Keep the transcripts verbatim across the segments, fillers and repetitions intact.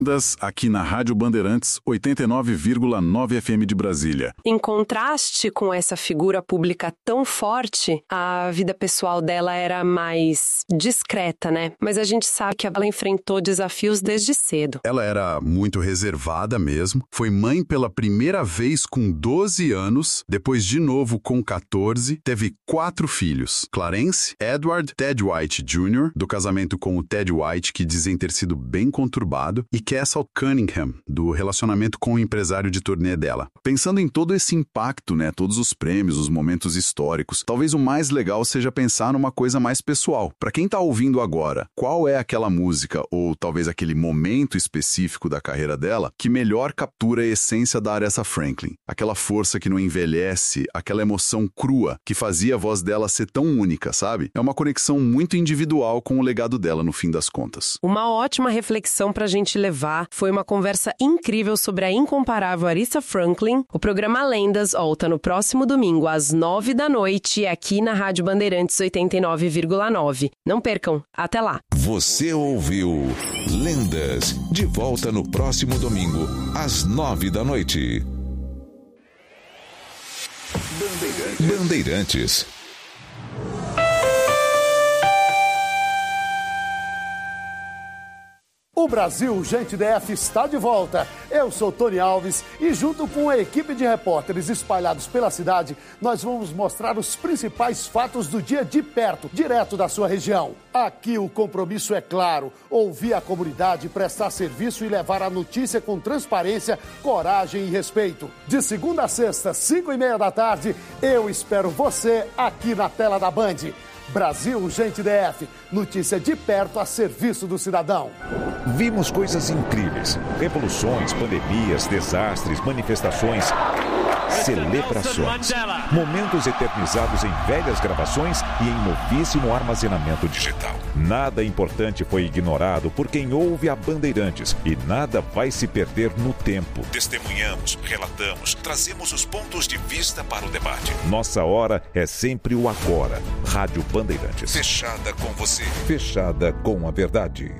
Aqui na Rádio Bandeirantes, oitenta e nove vírgula nove F M de Brasília. Em contraste com essa figura pública tão forte, a vida pessoal dela era mais discreta, né? Mas a gente sabe que ela enfrentou desafios desde cedo. Ela era muito reservada mesmo, foi mãe pela primeira vez com doze anos, depois de novo com catorze, teve quatro filhos. Clarence, Edward, Ted White Júnior, do casamento com o Ted White, que dizem ter sido bem conturbado, e Castle Cunningham, do relacionamento com o empresário de turnê dela. Pensando em todo esse impacto, né, todos os prêmios, os momentos históricos, talvez o mais legal seja pensar numa coisa mais pessoal. Para quem tá ouvindo agora, qual é aquela música, ou talvez aquele momento específico da carreira dela, que melhor captura a essência da Aretha Franklin? Aquela força que não envelhece, aquela emoção crua, que fazia a voz dela ser tão única, sabe? É uma conexão muito individual com o legado dela, no fim das contas. Uma ótima reflexão pra gente levar. Foi uma conversa incrível sobre a incomparável Aretha Franklin. O programa Lendas volta no próximo domingo, às nove da noite, aqui na Rádio Bandeirantes oitenta e nove vírgula nove. Não percam, até lá! Você ouviu Lendas, de volta no próximo domingo, às nove da noite. Bandeirantes. Bandeirantes. O Brasil Gente D F está de volta. Eu sou Tony Alves e junto com a equipe de repórteres espalhados pela cidade, nós vamos mostrar os principais fatos do dia de perto, direto da sua região. Aqui o compromisso é claro, ouvir a comunidade, prestar serviço e levar a notícia com transparência, coragem e respeito. De segunda a sexta, cinco e meia da tarde, eu espero você aqui na tela da Band. Brasil Gente D F, notícia de perto a serviço do cidadão. Vimos coisas incríveis, revoluções, pandemias, desastres, manifestações, celebrações, momentos eternizados em velhas gravações e em novíssimo armazenamento digital. Nada importante foi ignorado por quem ouve a Bandeirantes e nada vai se perder no tempo. Testemunhamos, relatamos, trazemos os pontos de vista para o debate. Nossa hora é sempre o agora. Rádio Bandeirantes. Fechada com você. Fechada com a verdade.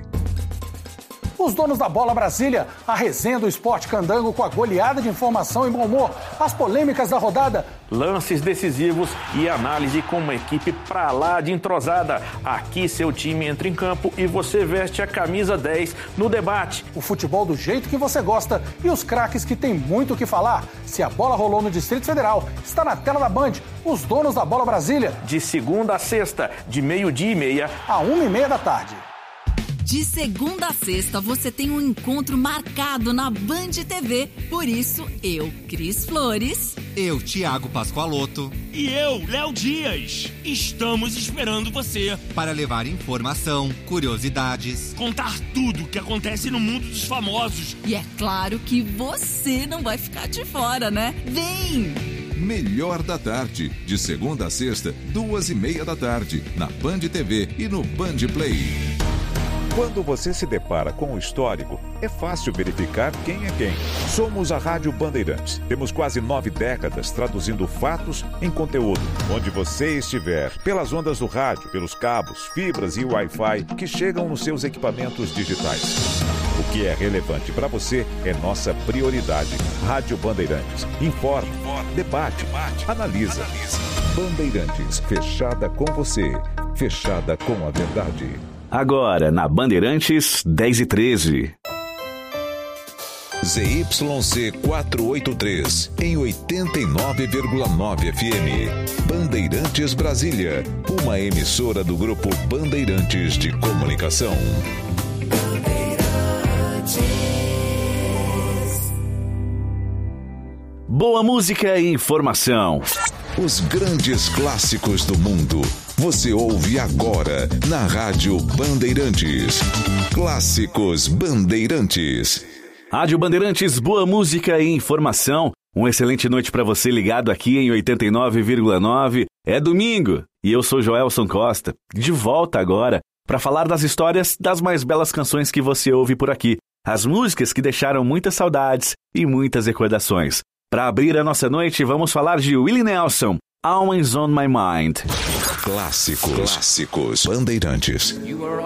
Os donos da bola Brasília, a resenha do esporte candango com a goleada de informação e bom humor, as polêmicas da rodada, lances decisivos e análise com uma equipe pra lá de entrosada. Aqui seu time entra em campo e você veste a camisa dez no debate. O futebol do jeito que você gosta e os craques que tem muito o que falar. Se a bola rolou no Distrito Federal, está na tela da Band, os donos da bola Brasília. De segunda a sexta, de meio-dia e meia a uma e meia da tarde. De segunda a sexta, você tem um encontro marcado na Band T V. Por isso, eu, Cris Flores. Eu, Thiago Pascoaloto. E eu, Léo Dias. Estamos esperando você. Para levar informação, curiosidades. Contar tudo o que acontece no mundo dos famosos. E é claro que você não vai ficar de fora, né? Vem! Melhor da tarde. De segunda a sexta, duas e meia da tarde. Na Band T V e no Band Play. Quando você se depara com o histórico, é fácil verificar quem é quem. Somos a Rádio Bandeirantes. Temos quase nove décadas traduzindo fatos em conteúdo. Onde você estiver, pelas ondas do rádio, pelos cabos, fibras e Wi-Fi que chegam nos seus equipamentos digitais. O que é relevante para você é nossa prioridade. Rádio Bandeirantes. Informa, debate, analisa. Bandeirantes, fechada com você. Fechada com a verdade. Agora, na Bandeirantes, dez e treze. Z Y C quatrocentos e oitenta e três, em oitenta e nove vírgula nove F M. Bandeirantes Brasília, uma emissora do Grupo Bandeirantes de Comunicação. Boa música e informação. Os grandes clássicos do mundo. Você ouve agora na Rádio Bandeirantes. Clássicos Bandeirantes. Rádio Bandeirantes, boa música e informação. Uma excelente noite para você ligado aqui em oitenta e nove vírgula nove. É domingo e eu sou Joelson Costa, de volta agora para falar das histórias das mais belas canções que você ouve por aqui. As músicas que deixaram muitas saudades e muitas recordações. Para abrir a nossa noite, vamos falar de Willie Nelson, Always on My Mind. Clássicos, clássicos Bandeirantes.